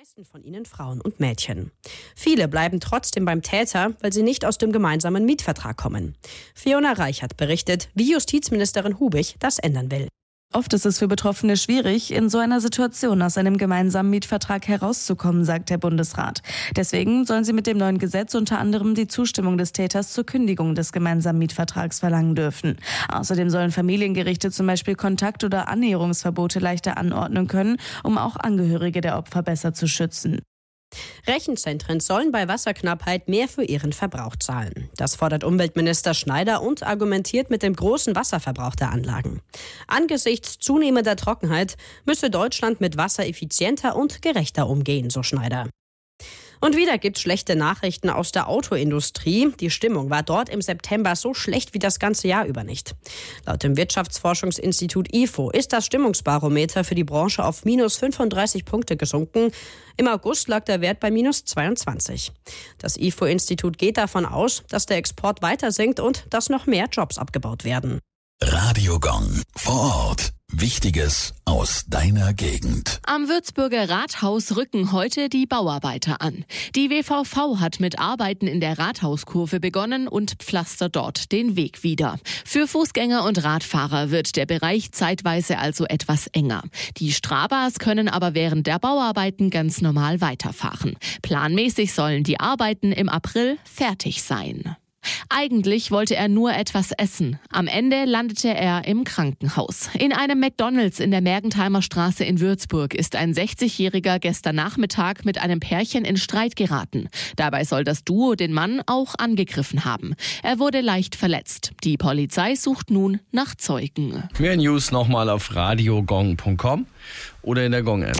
meisten von ihnen Frauen und Mädchen. Viele bleiben trotzdem beim Täter, weil sie nicht aus dem gemeinsamen Mietvertrag kommen. Fiona Reichert berichtet, wie Justizministerin Hubig das ändern will. Oft ist es für Betroffene schwierig, in so einer Situation aus einem gemeinsamen Mietvertrag herauszukommen, sagt der Bundesrat. Deswegen sollen sie mit dem neuen Gesetz unter anderem die Zustimmung des Täters zur Kündigung des gemeinsamen Mietvertrags verlangen dürfen. Außerdem sollen Familiengerichte zum Beispiel Kontakt- oder Annäherungsverbote leichter anordnen können, um auch Angehörige der Opfer besser zu schützen. Rechenzentren sollen bei Wasserknappheit mehr für ihren Verbrauch zahlen. Das fordert Umweltminister Schneider und argumentiert mit dem großen Wasserverbrauch der Anlagen. Angesichts zunehmender Trockenheit müsse Deutschland mit Wasser effizienter und gerechter umgehen, so Schneider. Und wieder gibt's schlechte Nachrichten aus der Autoindustrie. Die Stimmung war dort im September so schlecht wie das ganze Jahr über nicht. Laut dem Wirtschaftsforschungsinstitut IFO ist das Stimmungsbarometer für die Branche auf minus 35 Punkte gesunken. Im August lag der Wert bei minus 22. Das IFO-Institut geht davon aus, dass der Export weiter sinkt und dass noch mehr Jobs abgebaut werden. Radio Gong vor Ort. Wichtiges aus deiner Gegend. Am Würzburger Rathaus rücken heute die Bauarbeiter an. Die WVV hat mit Arbeiten in der Rathauskurve begonnen und pflastert dort den Weg wieder. Für Fußgänger und Radfahrer wird der Bereich zeitweise also etwas enger. Die Strabas können aber während der Bauarbeiten ganz normal weiterfahren. Planmäßig sollen die Arbeiten im April fertig sein. Eigentlich wollte er nur etwas essen. Am Ende landete er im Krankenhaus. In einem McDonald's in der Mergentheimer Straße in Würzburg ist ein 60-Jähriger gestern Nachmittag mit einem Pärchen in Streit geraten. Dabei soll das Duo den Mann auch angegriffen haben. Er wurde leicht verletzt. Die Polizei sucht nun nach Zeugen. Mehr News nochmal auf radiogong.com oder in der Gong-App.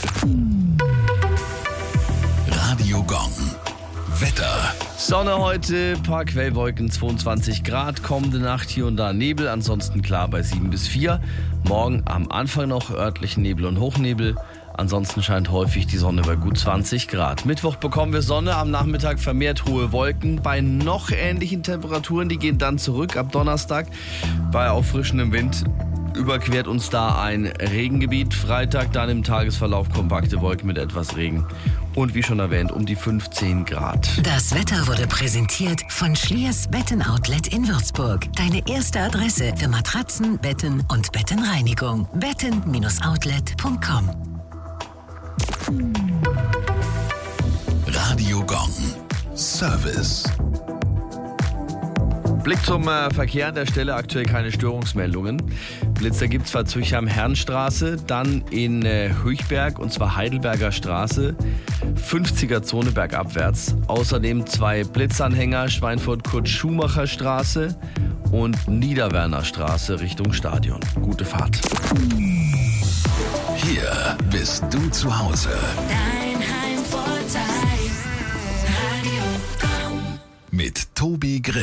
Radio Gong. Wetter. Sonne heute, paar Quellwolken, 22 Grad, kommende Nacht hier und da Nebel, ansonsten klar bei 7 bis 4. Morgen am Anfang noch örtlichen Nebel und Hochnebel, ansonsten scheint häufig die Sonne bei gut 20 Grad. Mittwoch bekommen wir Sonne, am Nachmittag vermehrt hohe Wolken, bei noch ähnlichen Temperaturen, die gehen dann zurück ab Donnerstag. Bei auffrischendem Wind überquert uns da ein Regengebiet. Freitag dann im Tagesverlauf kompakte Wolken mit etwas Regen. Und wie schon erwähnt, um die 15 Grad. Das Wetter wurde präsentiert von Schliers Betten-Outlet in Würzburg. Deine erste Adresse für Matratzen, Betten und Bettenreinigung. betten-outlet.com. Radio Gong. Service. Blick zum Verkehr an der Stelle, aktuell keine Störungsmeldungen. Blitzer gibt es zwar Zürcher-Herrenstraße, dann in Höchberg und zwar Heidelberger Straße, 50er-Zone bergabwärts. Außerdem 2 Blitzanhänger, Schweinfurt-Kurt-Schumacher Straße und Niederwerner Straße Richtung Stadion. Gute Fahrt. Hier bist du zu Hause. Dein Heimvorteil. Radio Gong. Mit Tobi Grimm.